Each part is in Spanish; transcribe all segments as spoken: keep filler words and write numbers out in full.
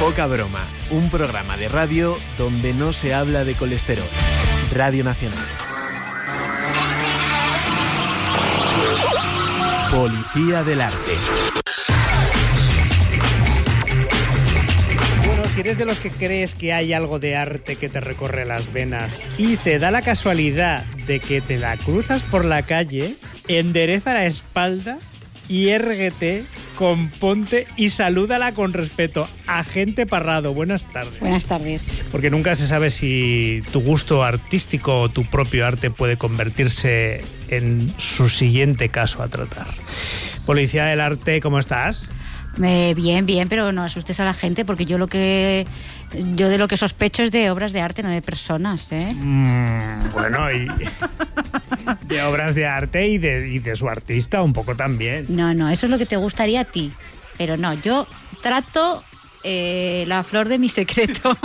Poca broma, un programa de radio donde no se habla de colesterol. Radio Nacional. Policía del Arte. Bueno, si eres de los que crees que hay algo de arte que te recorre las venas y se da la casualidad de que te la cruzas por la calle, endereza la espalda y érguete, componte y salúdala con respeto. Agente Parrado, buenas tardes. Buenas tardes. Porque nunca se sabe si tu gusto artístico o tu propio arte puede convertirse en su siguiente caso a tratar. Policía del Arte, ¿cómo estás? Eh, bien, bien, pero no asustes a la gente porque yo lo que yo de lo que sospecho es de obras de arte, no de personas, ¿eh? Mm, bueno, y de obras de arte y de, y de su artista un poco también. No, no, eso es lo que te gustaría a ti, pero no, yo trato eh, la flor de mi secreto.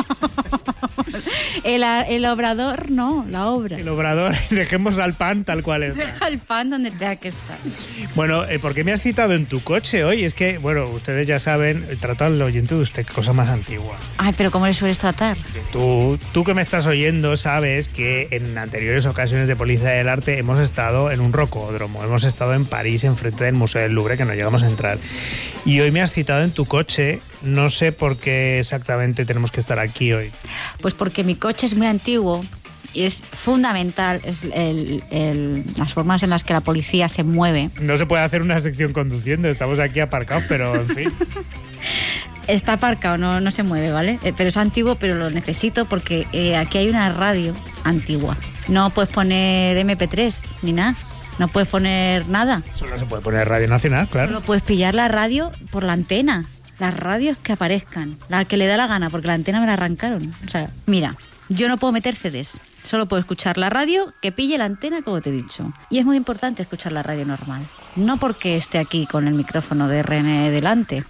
el, el obrador, no, la obra. El obrador, dejemos al pan tal cual es. Deja el pan donde tenga que estar. Bueno, eh, ¿por qué me has citado en tu coche hoy? Es que, bueno, ustedes ya saben, trato al oyente de usted, cosa más antigua. Ay, pero ¿cómo le sueles tratar? Tú, tú que me estás oyendo sabes que en anteriores ocasiones de Policía del Arte hemos estado en un rocódromo, hemos estado en París, enfrente del Museo del Louvre, que no llegamos a entrar. Y hoy me has citado en tu coche, no sé por qué exactamente tenemos que estar aquí hoy. Pues porque mi coche es muy antiguo y es fundamental es el, el, las formas en las que la policía se mueve. No se puede hacer una sección conduciendo, estamos aquí aparcados, pero en fin. Está aparcado, no, no se mueve, ¿vale? Eh, pero es antiguo, pero lo necesito porque eh, aquí hay una radio antigua. No puedes poner eme pe tres ni nada. No puedes poner nada. Solo se puede poner Radio Nacional, claro. Solo puedes pillar la radio por la antena. Las radios que aparezcan. La que le da la gana, porque la antena me la arrancaron. O sea, mira, yo no puedo meter ce des. Solo puedo escuchar la radio que pille la antena, como te he dicho. Y es muy importante escuchar la radio normal. No porque esté aquí con el micrófono de René delante.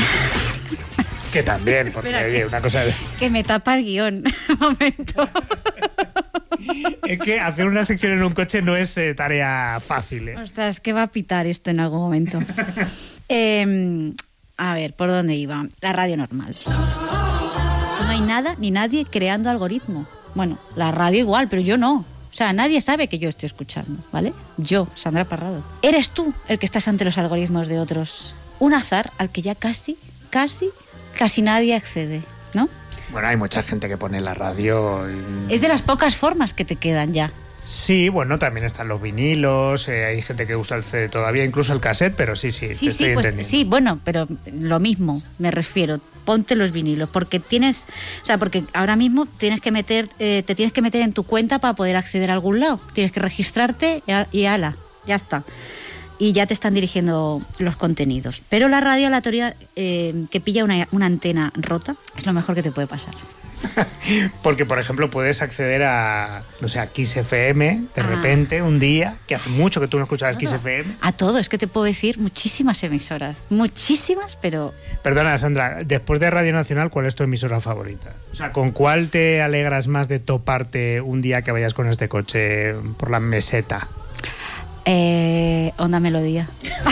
Que también, porque Espera, oye, una cosa... De... Que me tapa el guión. Un momento. Es que hacer una sección en un coche no es eh, tarea fácil, ¿eh? Ostras, que va a pitar esto en algún momento. eh, a ver, ¿por dónde iba? La radio normal. No hay nada ni nadie creando algoritmo. Bueno, la radio igual, pero yo no. O sea, nadie sabe que yo estoy escuchando, ¿vale? Yo, Sandra Parrado. Eres tú el que estás ante los algoritmos de otros. Un azar al que ya casi, casi, casi nadie accede, ¿no? Bueno, hay mucha gente que pone la radio... Y... Es de las pocas formas que te quedan ya. Sí, bueno, también están los vinilos, eh, hay gente que usa el ce de todavía, incluso el cassette, pero sí, sí, Sí, te sí, estoy pues entendiendo. sí, bueno, pero lo mismo, me refiero, ponte los vinilos, porque tienes, o sea, porque ahora mismo tienes que meter, eh, te tienes que meter en tu cuenta para poder acceder a algún lado, tienes que registrarte y, a, y ala, ya está. Y ya te están dirigiendo los contenidos. Pero la radio aleatoria eh, que pilla una, una antena rota es lo mejor que te puede pasar. Porque, por ejemplo, puedes acceder a, no sé, a Kiss efe eme de Ah. repente, un día, que hace mucho que tú no escuchabas Kiss Todo. efe eme. A todo, es que te puedo decir muchísimas emisoras, muchísimas, pero... Perdona, Sandra, después de Radio Nacional, ¿cuál es tu emisora favorita? O sea, ¿con cuál te alegras más de toparte un día que vayas con este coche por la meseta? Eh, Onda Melodía.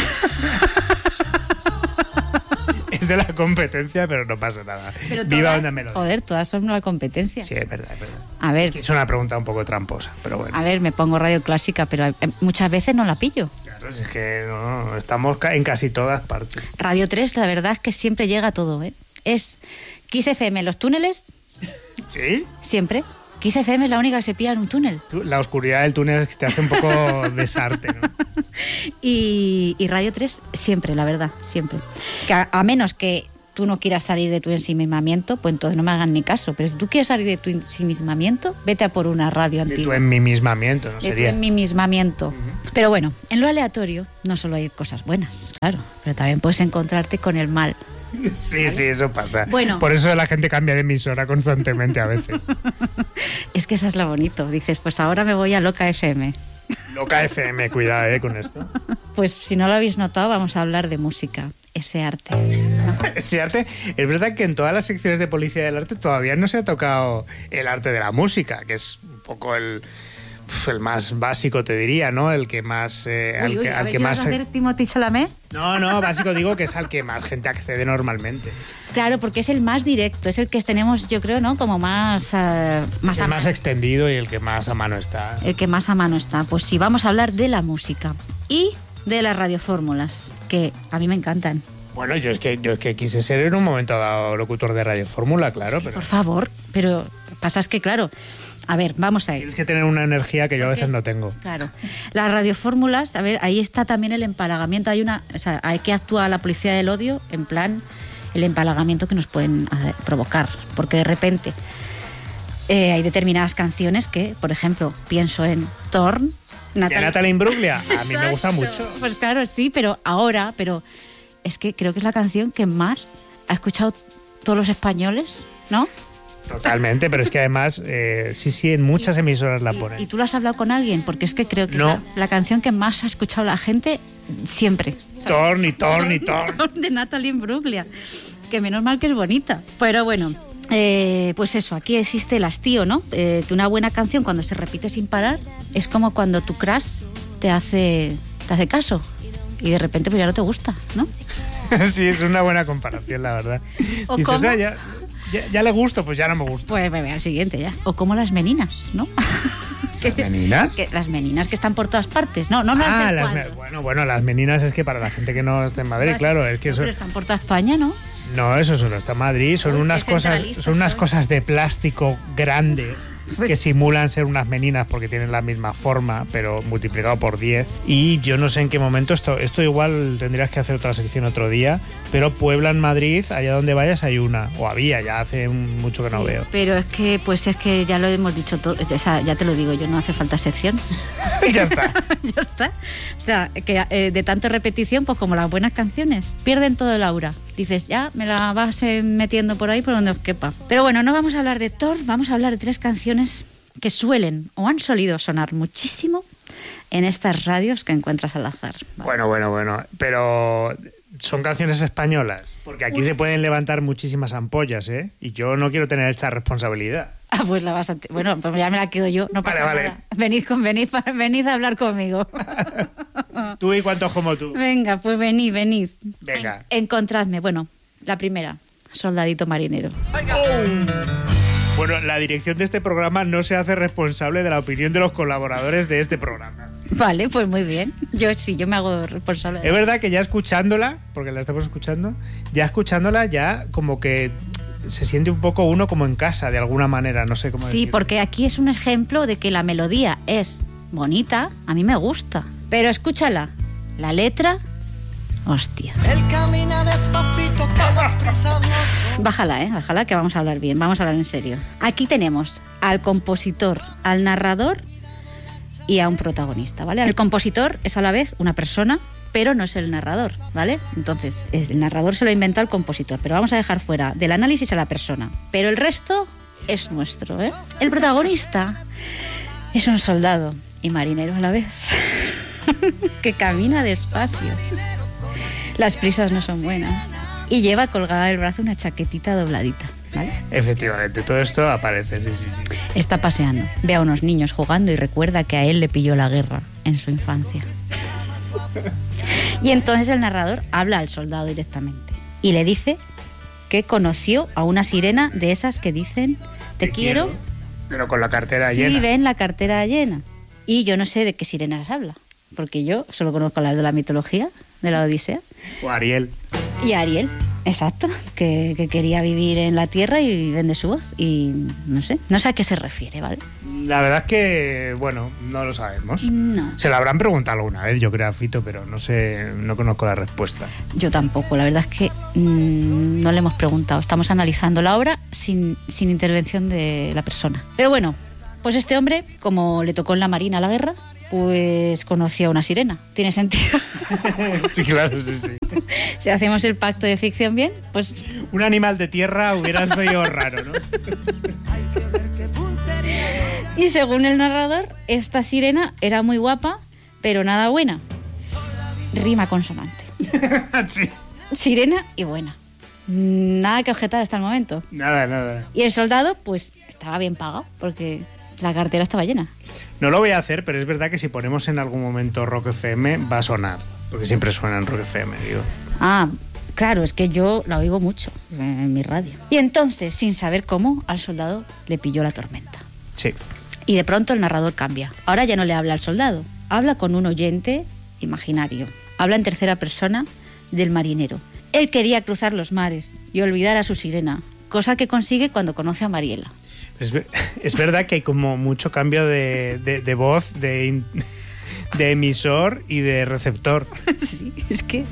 Es de la competencia, pero no pasa nada. Pero Viva todas, Onda Melodía. joder, todas son una competencia. Sí, es verdad, es verdad. A ver, Es que es una pregunta un poco tramposa, pero bueno. a ver, me pongo radio clásica, pero eh, muchas veces no la pillo. Claro, es que no, estamos ca- en casi todas partes. Radio tres, la verdad es que siempre llega todo, ¿eh? Es Kiss efe eme en los túneles, ¿Sí? siempre. Kiss efe eme es la única que se pilla en un túnel. Tú, la oscuridad del túnel es que te hace un poco desarte, ¿no? Y, y Radio tres siempre, la verdad, siempre. Que a, a menos que tú no quieras salir de tu ensimismamiento, pues entonces no me hagan ni caso. Pero si tú quieres salir de tu ensimismamiento, vete a por una radio De tu antigua. enmimismamiento, ¿no De tu sería? enmimismamiento. Pero bueno, en lo aleatorio no solo hay cosas buenas, claro, pero también puedes encontrarte con el mal. Sí, sí, eso pasa. Bueno. Por eso la gente cambia de emisora constantemente a veces. Es que esa es la bonito. Dices, pues ahora me voy a Loca efe eme. Loca efe eme, cuidado, eh, con esto. Pues si no lo habéis notado, vamos a hablar de música, ese arte, ¿no? Ese arte, es verdad que en todas las secciones de Policía del Arte todavía no se ha tocado el arte de la música, que es un poco el... el más básico te diría, ¿no? El que más... Eh, Uy, al uy, que, a al ver que si más... vas a hacer Timothée Chalamet. No, no, básico digo que es al que más gente accede normalmente. Claro, porque es el más directo, es el que tenemos, yo creo, ¿no? Como más... Uh, más es el más extendido y el que más a mano está. El que más a mano está. Pues sí, vamos a hablar de la música y de las radiofórmulas, que a mí me encantan. Bueno, yo es que yo es que quise ser en un momento dado locutor de Radio Fórmula, claro. Sí, pero... por favor, pero pasa es que, claro, a ver, vamos a ir. Tienes que tener una energía que yo a veces no tengo. Claro. Las radiofórmulas, a ver, ahí está también el empalagamiento. Hay una, o sea, hay que actuar la policía del odio en plan el empalagamiento que nos pueden eh, provocar, porque de repente eh, hay determinadas canciones que, por ejemplo, pienso en Torn. Natalie, ¿De Natalie Imbruglia? A mí me gusta mucho. Pues claro, sí, pero ahora, pero es que creo que es la canción que más ha escuchado todos los españoles, ¿no? Totalmente, pero es que además, eh, sí, sí, en muchas emisoras la ponen. ¿Y tú lo has hablado con alguien? Porque es que creo que no. es la, la canción que más ha escuchado la gente siempre. Torn y Torn y Torn. De Natalie Imbruglia, que menos mal que es bonita. Pero bueno, eh, pues eso, aquí existe el hastío, ¿no? Eh, que una buena canción cuando se repite sin parar es como cuando tu crush te hace, te hace caso y de repente pues ya no te gusta, ¿no? Sí, es una buena comparación, la verdad. ¿O Dices, cómo? Ah, ya, ya, ya le gusto, pues ya no me gusta. Pues bebé, al siguiente ya. O como las meninas, ¿no? ¿Las meninas? Que, las meninas que están por todas partes. No, no, no. Ah, las me, bueno, bueno, las meninas es que para la gente que no está en Madrid, las, claro, es que no, eso... Pero están por toda España, ¿no? No, eso solo está en Madrid. Son Uy, unas cosas, son unas cosas de plástico grandes pues, que simulan ser unas meninas porque tienen la misma forma, pero multiplicado por diez. Y yo no sé en qué momento esto, esto igual tendrías que hacer otra sección otro día. Pero Puebla, en Madrid, allá donde vayas hay una, o había, ya hace mucho que sí, no veo. Pero es que, pues es que ya lo hemos dicho todo, o sea, ya te lo digo yo, no hace falta sección. Ya está. Ya está. O sea, que eh, de tanta repetición, pues como las buenas canciones, pierden todo el aura. Dices, ya, me la vas eh, metiendo por ahí por donde os quepa. Pero bueno, no vamos a hablar de Thor, vamos a hablar de tres canciones que suelen o han solido sonar muchísimo en estas radios que encuentras al azar. ¿Vale? Bueno, bueno, bueno, pero son canciones españolas, porque aquí Uy. se pueden levantar muchísimas ampollas, ¿eh? Y yo no quiero tener esta responsabilidad. Ah, pues la vas a... T- bueno, pues ya me la quedo yo, no pasa vale, nada. Vale. Venid, con, venid, venid a hablar conmigo. Tú y cuántos como tú. Venga, pues venid, venid. Venga. En, encontradme. Bueno, la primera, Soldadito Marinero. Oh. Bueno, la dirección de este programa no se hace responsable de la opinión de los colaboradores de este programa. Vale, pues muy bien. Yo sí, yo me hago responsable. Es verdad que ya escuchándola, porque la estamos escuchando, ya escuchándola ya como que se siente un poco uno como en casa, de alguna manera, no sé cómo Sí, decirlo. porque aquí es un ejemplo de que la melodía es bonita, a mí me gusta, pero escúchala, la letra, hostia. Él camina despacito con las prisas no son. Bájala, eh, bájala, que vamos a hablar bien, vamos a hablar en serio. Aquí tenemos al compositor, al narrador y a un protagonista, ¿vale? El compositor es a la vez una persona, pero no es el narrador, ¿vale? Entonces, el narrador se lo inventa el compositor, pero vamos a dejar fuera del análisis a la persona. Pero el resto es nuestro, ¿eh? El protagonista es un soldado y marinero a la vez, que camina despacio. Las prisas no son buenas. Y lleva colgada del brazo una chaquetita dobladita, ¿vale? Efectivamente, todo esto aparece, sí, sí, sí. Está paseando, ve a unos niños jugando y recuerda que a él le pilló la guerra en su infancia. Y entonces el narrador habla al soldado directamente y le dice que conoció a una sirena de esas que dicen te, te quiero, quiero, pero con la cartera sí, llena. Sí, ven la cartera llena. Y yo no sé de qué sirenas habla, porque yo solo conozco las de la mitología, de la Odisea. O Ariel. Y Ariel, exacto, que, que quería vivir en la tierra y vende su voz. Y no sé, no sé a qué se refiere, ¿vale? La verdad es que, bueno, no lo sabemos. No. Se lo habrán preguntado alguna vez, yo creo, a Fito, pero no sé, no conozco la respuesta. Yo tampoco, la verdad es que mmm, no le hemos preguntado. Estamos analizando la obra sin, sin intervención de la persona. Pero bueno, pues este hombre, como le tocó en la Marina la guerra, pues conoció a una sirena. ¿Tiene sentido? Sí, claro, sí, sí. Si hacemos el pacto de ficción bien, pues... Un animal de tierra hubiera sido raro, ¿no? Y según el narrador, esta sirena era muy guapa, pero nada buena. Rima consonante. Sí. Sirena y buena. Nada que objetar hasta el momento. Nada, nada. Y el soldado, pues, estaba bien pagado, porque La cartera estaba llena. No lo voy a hacer, pero es verdad que si ponemos en algún momento Rock F M va a sonar. Porque siempre suena en Rock F M, digo. Ah, claro, es que yo la oigo mucho en mi radio. Y entonces, sin saber cómo, al soldado le pilló la tormenta. Sí. Y de pronto el narrador cambia. Ahora ya no le habla al soldado. Habla con un oyente imaginario. Habla en tercera persona del marinero. Él quería cruzar los mares y olvidar a su sirena, cosa que consigue cuando conoce a Mariela. Es, es verdad que hay como mucho cambio de, de, de voz, de, in, de emisor y de receptor. Sí, es que...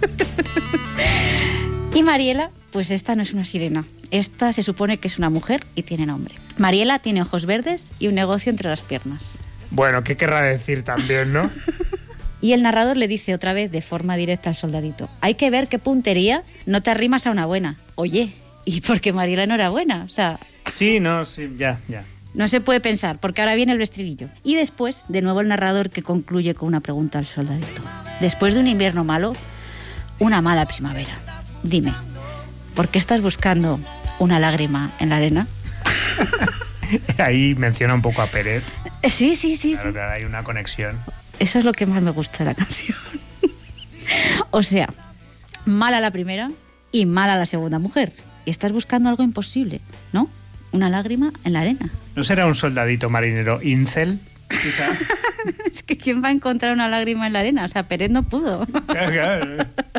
Y Mariela, pues esta no es una sirena. Esta se supone que es una mujer y tiene nombre. Mariela tiene ojos verdes y un negocio entre las piernas. Bueno, ¿qué querrá decir también, no? Y el narrador le dice otra vez de forma directa al soldadito: hay que ver qué puntería, no te arrimas a una buena. Oye, ¿y por qué Mariela no era buena? O sea... Sí, no, sí, ya, ya. No se puede pensar, porque ahora viene el estribillo. Y después, de nuevo el narrador que concluye con una pregunta al soldadito. Después de un invierno malo, una mala primavera. Dime, ¿por qué estás buscando una lágrima en la arena? Ahí menciona un poco a Peret. Sí, sí, sí. Claro, sí. claro, hay una conexión. Eso es lo que más me gusta de la canción. O sea, mala la primera y mala la segunda mujer. Y estás buscando algo imposible, ¿no? Una lágrima en la arena. ¿No será un soldadito marinero incel, quizá? Es que ¿quién va a encontrar una lágrima en la arena? O sea, Peret no pudo. Claro, claro.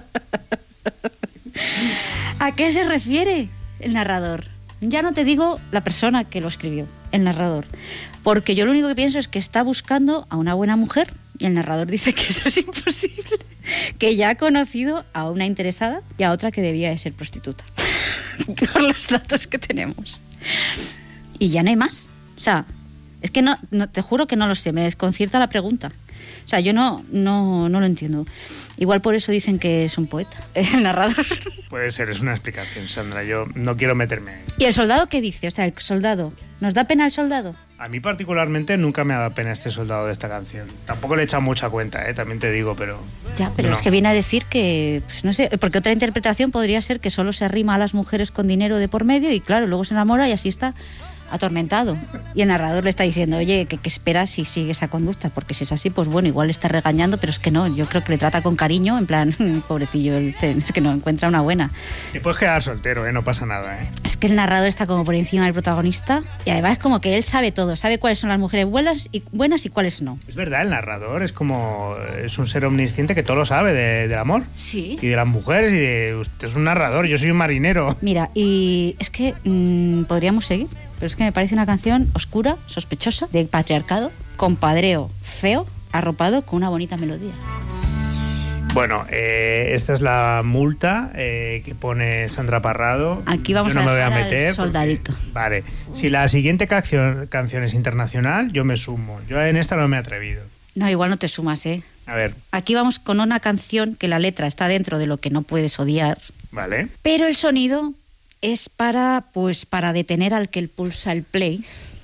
¿A qué se refiere el narrador? Ya no te digo la persona que lo escribió, el narrador. Porque yo lo único que pienso es que está buscando a una buena mujer y el narrador dice que eso es imposible. Que ya ha conocido a una interesada y a otra que debía de ser prostituta. Por los datos que tenemos. Y ya no hay más. O sea, es que no, no te juro que no lo sé, me desconcierta la pregunta. O sea, yo no, no, no lo entiendo. Igual por eso dicen que es un poeta, el narrador. Puede ser, es una explicación, Sandra. Yo no quiero meterme ahí. ¿Y el soldado qué dice? O sea, el soldado, ¿nos da pena el soldado? A mí particularmente nunca me ha dado pena este soldado de esta canción. Tampoco le he echado mucha cuenta, ¿eh? También te digo, pero... Ya, pero no. Es que viene a decir que, pues no sé, porque otra interpretación podría ser que solo se arrima a las mujeres con dinero de por medio y claro, luego se enamora y así está atormentado. Y el narrador le está diciendo, oye, ¿qué, qué esperas si sigue esa conducta? Porque si es así, pues bueno, igual le está regañando, pero es que no, yo creo que le trata con cariño, en plan, pobrecillo, es que no encuentra una buena. Te puedes quedar soltero, ¿eh? No pasa nada, ¿eh? Es que el narrador está como por encima del protagonista y además es como que él sabe todo, sabe cuáles son las mujeres buenas y, buenas y cuáles no. Es verdad, el narrador es como... es un ser omnisciente que todo lo sabe de, del amor. Sí. Y de las mujeres y de... Usted es un narrador, yo soy un marinero. Mira, y es que mmm, podríamos seguir, pero es que me parece una canción oscura, sospechosa, de patriarcado, compadreo feo, arropado con una bonita melodía. Bueno, eh, esta es la multa eh, que pone Sandra Parrado. Aquí vamos yo no a me voy a dejar meter al soldadito. Porque, vale, si la siguiente canción, canción es internacional, yo me sumo. Yo en esta no me he atrevido. No, igual no te sumas, ¿eh? A ver. Aquí vamos con una canción que la letra está dentro de lo que no puedes odiar. Vale. Pero el sonido es para, pues, para detener al que pulsa el play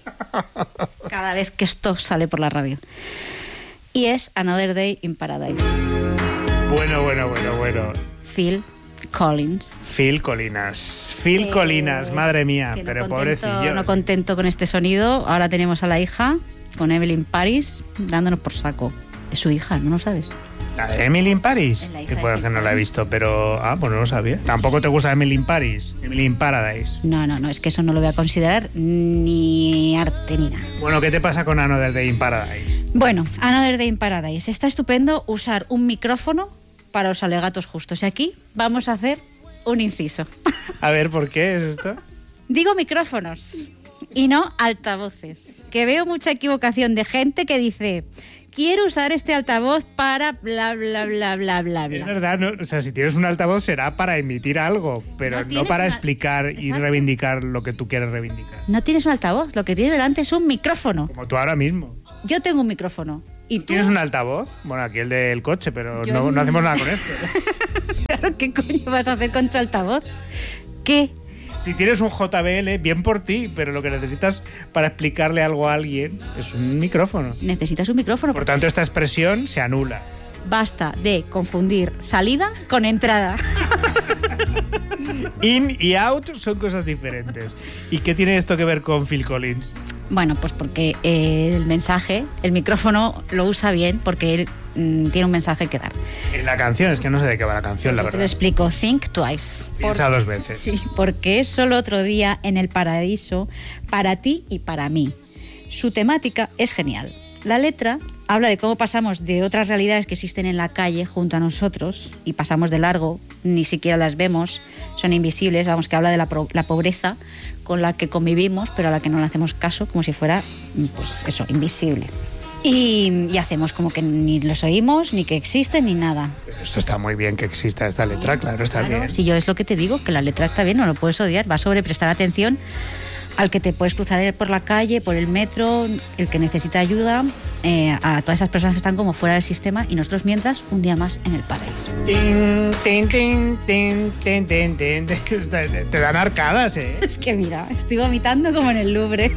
cada vez que esto sale por la radio. Y es Another Day in Paradise. Bueno, bueno, bueno, bueno. Phil Collins. Phil Colinas. Phil eh, Colinas, madre mía, no pero contento, pobrecillo. No contento con este sonido, ahora tenemos a la hija, con Emily in Paris, dándonos por saco. Es su hija, ¿no lo sabes? ¿La de Emily in Paris? Que pues que no la he visto, pero... Ah, pues no lo sabía. ¿Tampoco te gusta Emily in Paris? Emily in Paradise. No, no, no, es que eso no lo voy a considerar ni arte ni nada. Bueno, ¿qué te pasa con Another Day in Paradise? Bueno, Another Day in Paradise. Está estupendo usar un micrófono para los alegatos justos. Y aquí vamos a hacer un inciso. A ver, ¿por qué es esto? Digo micrófonos y no altavoces. Que veo mucha equivocación de gente que dice... Quiero usar este altavoz para bla, bla, bla, bla, bla, bla. Es verdad, ¿no? O sea, si tienes un altavoz será para emitir algo, pero no, no para una... explicar Exacto. y reivindicar lo que tú quieres reivindicar. No tienes un altavoz, lo que tienes delante es un micrófono. Como tú ahora mismo. Yo tengo un micrófono. ¿Y tú? ¿Tienes un altavoz? Bueno, aquí el del coche, pero no, no hacemos nada con esto. Claro, ¿qué coño vas a hacer con tu altavoz? ¿Qué? Si tienes un J B L, bien por ti, pero lo que necesitas para explicarle algo a alguien es un micrófono. Necesitas un micrófono. Por tanto, esta expresión se anula. Basta de confundir salida con entrada. In y out son cosas diferentes. ¿Y qué tiene esto que ver con Phil Collins? Bueno, pues porque eh, el mensaje, el micrófono lo usa bien porque él mm, tiene un mensaje que dar. En la canción, es que no sé de qué va la canción, la Te verdad. lo explico. Think twice. Piensa Por- dos veces. Sí, porque es solo otro día en el paraíso para ti y para mí. Su temática es genial. La letra habla de cómo pasamos de otras realidades que existen en la calle junto a nosotros y pasamos de largo, ni siquiera las vemos, son invisibles, vamos, que habla de la, pro- la pobreza con la que convivimos, pero a la que no le hacemos caso, como si fuera, pues eso, invisible. Y, y hacemos como que ni los oímos, ni que existen, ni nada. Pero esto está muy bien que exista esta letra, claro, está Claro, bien. si yo es lo que te digo, que la letra está bien, no lo puedes odiar, va sobre prestar atención al que te puedes cruzar por la calle, por el metro, el que necesita ayuda, eh, a todas esas personas que están como fuera del sistema y nosotros mientras un día más en el paraíso. Tin, tin, tin, tin, tin, tin, tin, tin. Te, te dan arcadas, ¿eh? Es que mira, estoy vomitando como en el Louvre.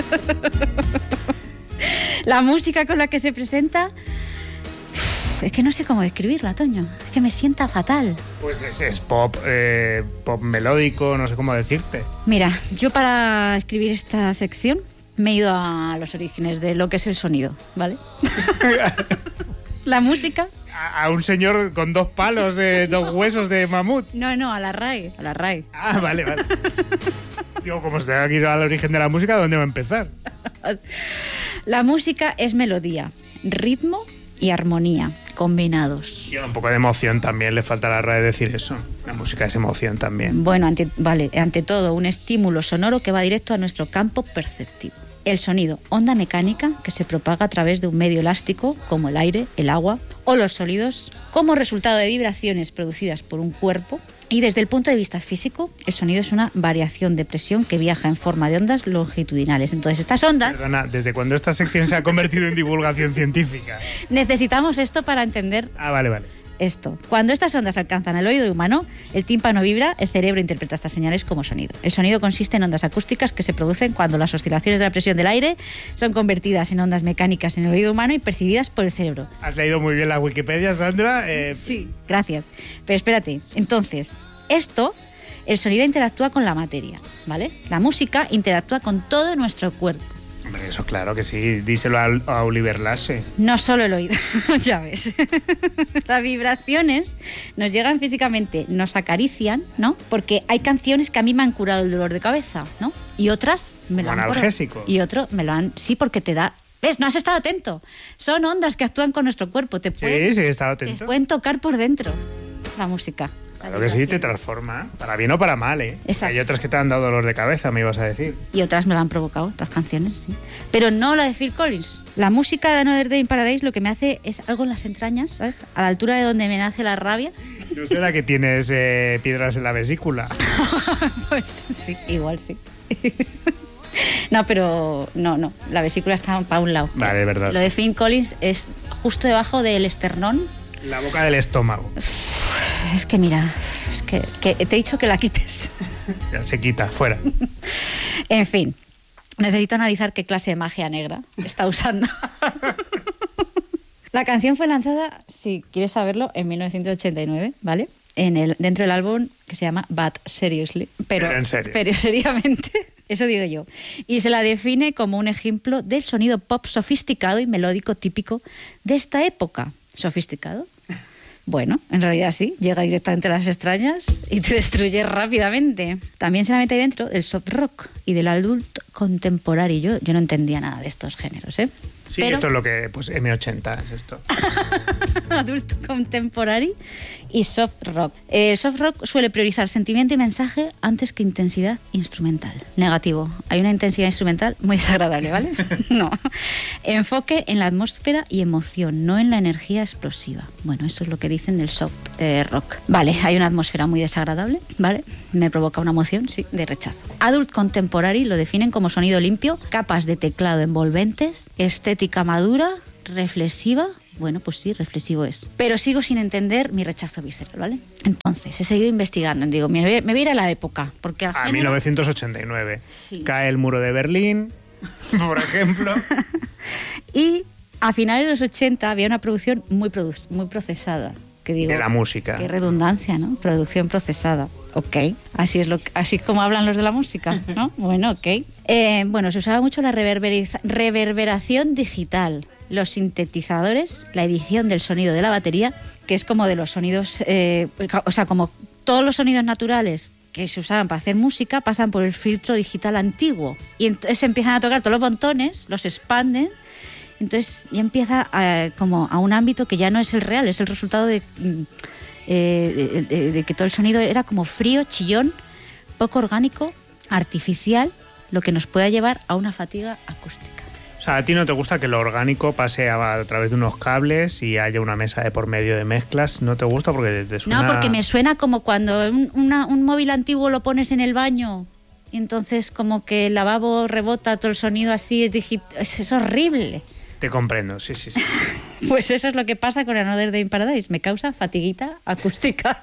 La música con la que se presenta, es que no sé cómo describirla, Toño, es que me sienta fatal. Pues es, es pop, eh, pop melódico, no sé cómo decirte. Mira, yo para escribir esta sección me he ido a los orígenes de lo que es el sonido, ¿vale? La música, A, a un señor con dos palos, de dos huesos de mamut. no, no, a la RAE, a la RAE. Ah, vale, vale. Digo, como se tenga que ir al origen de la música, ¿dónde va a empezar? La música es melodía, ritmo y armonía combinados. Y un poco de emoción también, le falta a la RAE decir eso. La música es emoción también. Bueno, ante, vale, ante todo, un estímulo sonoro que va directo a nuestro campo perceptivo. El sonido, onda mecánica que se propaga a través de un medio elástico como el aire, el agua o los sólidos como resultado de vibraciones producidas por un cuerpo. Y desde el punto de vista físico, el sonido es una variación de presión que viaja en forma de ondas longitudinales. Entonces, estas ondas, Perdona, ¿desde cuándo esta sección se ha convertido en divulgación científica? necesitamos esto para entender Ah, vale, vale. esto. Cuando estas ondas alcanzan el oído humano, el tímpano vibra, el cerebro interpreta estas señales como sonido. El sonido consiste en ondas acústicas que se producen cuando las oscilaciones de la presión del aire son convertidas en ondas mecánicas en el oído humano y percibidas por el cerebro. Has leído muy bien la Wikipedia, Sandra. Eh, Sí, gracias. Pero espérate, entonces, esto, el sonido interactúa con la materia, ¿vale? La música interactúa con todo nuestro cuerpo. Hombre, eso claro que sí. Díselo a, a Oliver Lasse. No solo el oído, ya ves. Las vibraciones nos llegan físicamente, nos acarician, ¿no? Porque hay canciones que a mí me han curado el dolor de cabeza, ¿no? Y otras me lo Como han... analgésico. Y otro me lo han... Sí, porque te da... ¿Ves? No has estado atento. Son ondas que actúan con nuestro cuerpo. Te pueden, Sí, sí, he estado te atento. pueden tocar por dentro la música. la Claro que sí, te vibración. transforma. Para bien o para mal, ¿eh? Exacto. Hay otras que te han dado dolor de cabeza, me ibas a decir. Y otras me lo han provocado, otras canciones, sí. Pero no la de Phil Collins. La música de Another Day in Paradise lo que me hace es algo en las entrañas, ¿sabes? A la altura de donde me nace la rabia. ¿No será que tienes eh, piedras en la vesícula? Pues sí, igual sí. No, pero no, no. La vesícula está para un lado. Vale, verdad, Lo sí. de Phil Collins es justo debajo del esternón. La boca del estómago. Es que mira, es que, que te he dicho que la quites. Ya se quita, fuera. En fin, necesito analizar qué clase de magia negra está usando. La canción fue lanzada, si quieres saberlo, en mil novecientos ochenta y nueve, ¿vale? En el, dentro del álbum que se llama But Seriously. Pero, Pero en serio. Pero seriamente, eso digo yo. Y se la define como un ejemplo del sonido pop sofisticado y melódico típico de esta época. ¿Sofisticado? Bueno, en realidad sí, llega directamente a las extrañas y te destruye rápidamente. También se la mete ahí dentro del soft rock y del adult contemporary. Yo, yo no entendía nada de estos géneros, ¿eh? Sí, Pero- esto es lo que... Pues eme ochenta es esto. adulto contemporary y soft rock. El soft rock suele priorizar sentimiento y mensaje antes que intensidad instrumental. Negativo. Hay una intensidad instrumental muy desagradable, ¿vale? No. Enfoque en la atmósfera y emoción, no en la energía explosiva. Bueno, eso es lo que dicen del soft eh, rock. Vale, hay una atmósfera muy desagradable, ¿vale? Me provoca una emoción, sí, de rechazo. Adult contemporary lo definen como sonido limpio, capas de teclado envolventes, estética madura, reflexiva. Bueno, pues sí, reflexivo es. Pero sigo sin entender mi rechazo visceral, ¿vale? Entonces, he seguido investigando. Digo, me voy, me voy a ir a la época. Porque al A género- mil novecientos ochenta y nueve. Sí. Cae el muro de Berlín, por ejemplo. Y a finales de los ochenta había una producción muy, produ- muy procesada, que digo... De la música. Qué redundancia, ¿no? Producción procesada. Ok, así es, lo, así es como hablan los de la música, ¿no? Bueno, ok. Eh, bueno, se usaba mucho la reverberiza- reverberación digital, los sintetizadores, la edición del sonido de la batería, que es como de los sonidos... Eh, o sea, como todos los sonidos naturales que se usaban para hacer música pasan por el filtro digital antiguo. Y entonces empiezan a tocar todos los botones, los expanden. Entonces ya empieza a, como a un ámbito que ya no es el real, es el resultado de, eh, de, de, de que todo el sonido era como frío, chillón, poco orgánico, artificial, lo que nos pueda llevar a una fatiga acústica. O sea, ¿a ti no te gusta que lo orgánico pase a, a través de unos cables y haya una mesa de por medio de mezclas? ¿No te gusta porque te suena...? No, porque me suena como cuando un, una, un móvil antiguo lo pones en el baño y entonces como que el lavabo rebota todo el sonido así, es, digi- es, es horrible. Te comprendo, sí, sí, sí. Pues eso es lo que pasa con Another Day in Paradise. Me causa fatiguita acústica.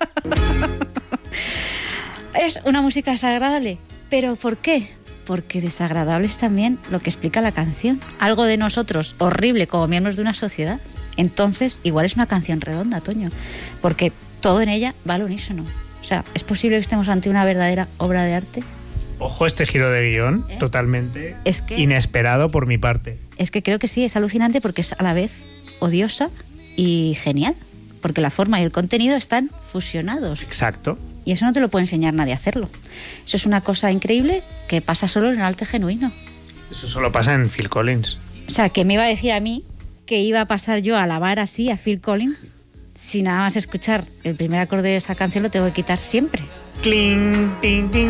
Es una música desagradable. ¿Pero por qué? Porque desagradable es también lo que explica la canción. Algo de nosotros horrible como miembros de una sociedad. Entonces, igual es una canción redonda, Toño. Porque todo en ella va al unísono. O sea, ¿es posible que estemos ante una verdadera obra de arte? Ojo, este giro de guión, ¿Eh? totalmente Es que- inesperado por mi parte. Es que creo que sí, es alucinante porque es a la vez odiosa y genial. Porque la forma y el contenido están fusionados. Exacto. Y eso no te lo puede enseñar nadie a hacerlo. Eso es una cosa increíble que pasa solo en el arte genuino. Eso solo pasa en Phil Collins. O sea, que me iba a decir a mí que iba a pasar yo a alabar así a Phil Collins si nada más escuchar el primer acorde de esa canción lo tengo que quitar siempre. Cling, ting, ting.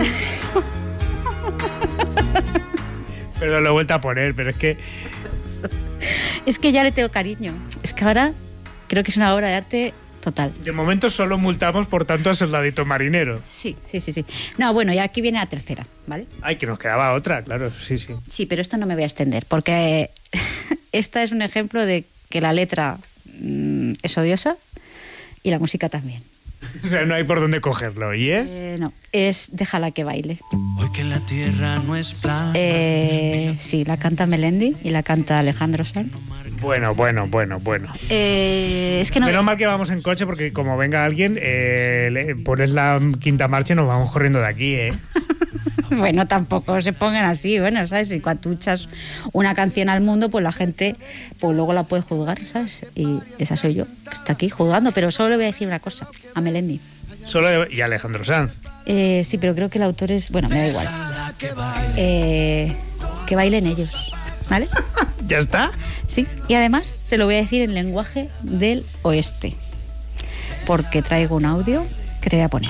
Pero lo he vuelto a poner, pero es que... Es que ya le tengo cariño. Es que ahora creo que es una obra de arte total. De momento solo multamos, por tanto, a Soldadito Marinero. Sí, sí, sí, sí. No, bueno, y aquí viene la tercera, ¿vale? Ay, que nos quedaba otra, claro, sí, sí. Sí, pero esto no me voy a extender porque esta es un ejemplo de que la letra mm, es odiosa y la música también. O sea, no hay por dónde cogerlo, ¿y es? Eh, no, es Déjala que baile. Hoy que la tierra no es plana. Eh, sí, la canta Melendi y la canta Alejandro Sanz. Bueno, bueno, bueno, bueno. Eh, es que no... Menos mal que vamos en coche porque como venga alguien, eh, le pones la quinta marcha y nos vamos corriendo de aquí, ¿eh? Bueno, tampoco se pongan así, bueno, ¿sabes? Si cuando tú echas una canción al mundo, pues la gente pues luego la puede juzgar, ¿sabes? Y esa soy yo, que está aquí juzgando, pero solo le voy a decir una cosa, a Melendi. Solo y Alejandro Sanz. Eh, sí, pero creo que el autor es... Bueno, me da igual. Eh, que bailen ellos, ¿vale? ¿Ya está? Sí, y además se lo voy a decir en lenguaje del oeste, porque traigo un audio que te voy a poner.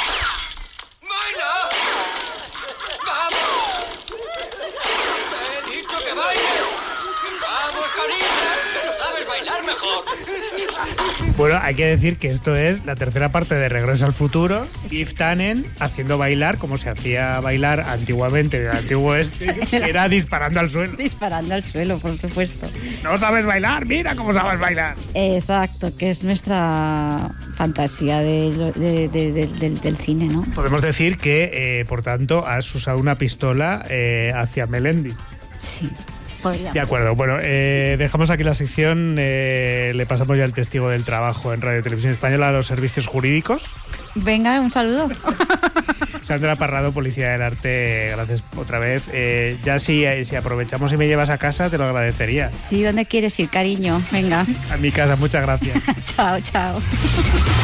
Bueno, hay que decir que esto es la tercera parte de Regreso al Futuro. Yves Tannen haciendo bailar como se hacía bailar antiguamente en el antiguo este, que era disparando al suelo. Disparando al suelo, por supuesto. ¿No sabes bailar? Mira cómo sabes bailar. Exacto, que es nuestra fantasía de, de- de- de- del, del cine, ¿no? Podemos decir que, eh, por tanto, has usado una pistola eh, hacia Melendi. Sí, podría. De acuerdo, bueno, eh, dejamos aquí la sección, eh, le pasamos ya el testigo del trabajo en Radio Televisión Española a los servicios jurídicos. Venga, un saludo. Sandra Parrado, Policía del Arte, gracias otra vez. Eh, ya si, eh, si aprovechamos y me llevas a casa, te lo agradecería. Sí, ¿dónde quieres ir, cariño? Venga. A mi casa, muchas gracias. Chao, chao.